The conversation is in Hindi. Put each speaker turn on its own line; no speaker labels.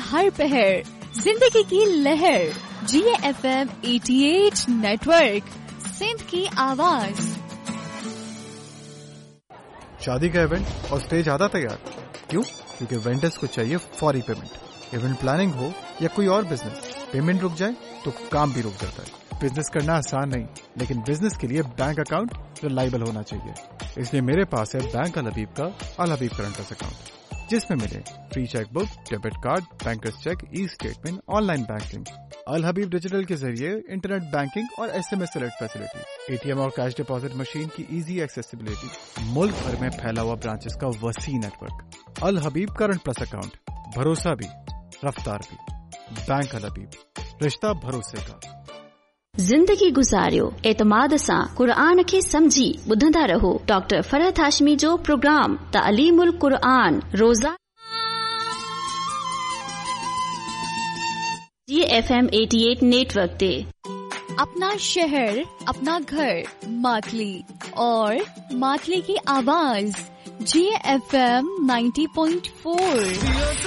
हर पहर जिंदगी की लहर GFM 88 नेटवर्क, सिंध की आवाज।
शादी का इवेंट और स्टेज आधा तैयार। क्यों? क्योंकि वेंडर्स को चाहिए फौरी पेमेंट। इवेंट प्लानिंग हो या कोई और बिजनेस, पेमेंट रुक जाए तो काम भी रुक जाता है। बिजनेस करना आसान नहीं, लेकिन बिजनेस के लिए बैंक अकाउंट रिलायबल होना चाहिए। इसलिए मेरे पास है बैंक अल हबीब का अल हबीब करंट अकाउंट, जिसमें मिले free chequebook, debit card, bankers check, e statement, online banking. अल हबीब डिजिटल के जरिए इंटरनेट बैंकिंग और SMS अलर्ट फैसिलिटी, ATM और कैश डिपॉजिट मशीन की इजी एक्सेसिबिलिटी, मुल्क भर में फैला हुआ ब्रांचेस का वसी नेटवर्क। अल हबीब करंट प्लस अकाउंट, भरोसा भी रफ्तार भी। बैंक अल हबीब, रिश्ता भरोसे का।
जिंदगी गुज़ारियो एतमाद सां क़ुरान खे समझी ॿुधंदा रहो डॉक्टर फरहत हाशमी जो प्रोग्राम तालीमुल क़ुरान रोज़ा GFM 88 नेटवर्क ते।
अपना शहर, अपना घर, मातली और मातली की आवाज GFM 90.4।